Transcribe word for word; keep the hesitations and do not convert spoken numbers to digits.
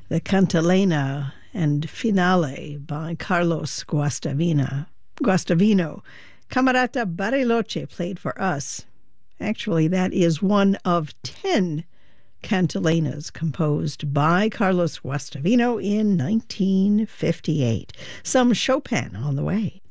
the Cantilena and Finale by Carlos Guastavina. Guastavino. Camerata Bariloche played for us. Actually, that is one of ten cantilenas composed by Carlos Guastavino in nineteen fifty-eight. Some Chopin on the way.